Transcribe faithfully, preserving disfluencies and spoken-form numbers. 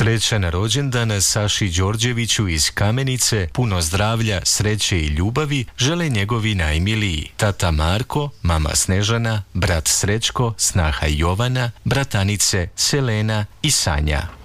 Srećan rođendan Saši Đorđeviću iz Kamenice, puno zdravlja, sreće i ljubavi žele njegovi najmiliji. Tata Marko, mama Snežana, brat Srećko, snaha Jovana, bratanice Selena i Sanja.